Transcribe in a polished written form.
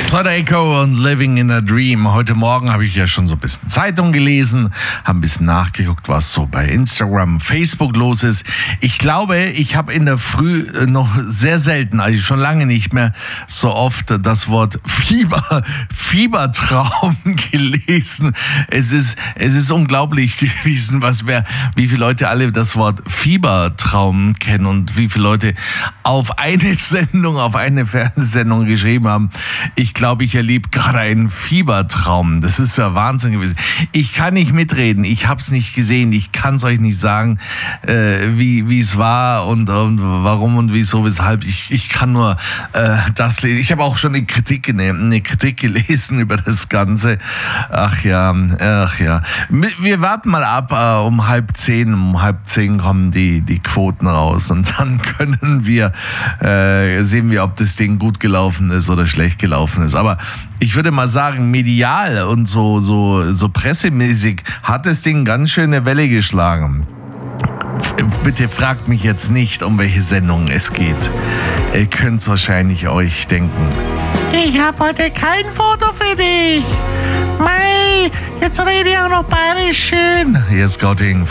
Psycho und Living in a Dream. Heute Morgen habe ich ja schon so ein bisschen Zeitung gelesen, habe ein bisschen nachgeguckt, was so bei Instagram, Facebook los ist. Ich glaube, ich habe in der Früh noch sehr selten, also schon lange nicht mehr, so oft das Wort Fiebertraum gelesen. Es ist unglaublich gewesen, wie viele Leute alle das Wort Fiebertraum kennen und wie viele Leute auf eine Fernsehsendung geschrieben haben. Ich glaube, ich erlebe gerade einen Fiebertraum. Das ist ja Wahnsinn gewesen. Ich kann nicht mitreden. Ich habe es nicht gesehen. Ich kann es euch nicht sagen, wie es war und warum und wieso, weshalb. Ich kann nur das lesen. Ich habe auch schon eine Kritik gelesen über das Ganze. Ach ja. Wir warten mal ab. Um 9:30. Um 9:30 kommen die Quoten raus und dann können wir sehen wir, ob das Ding gut gelaufen ist oder schlecht gelaufen ist. Aber ich würde mal sagen, medial und so pressemäßig hat das Ding ganz schöne Welle geschlagen. Bitte fragt mich jetzt nicht, um welche Sendung es geht. Ihr könnt es wahrscheinlich euch denken. Ich habe heute kein Foto für dich. Mei, jetzt rede ich auch noch bayerisch schön. Hier ist Gotting.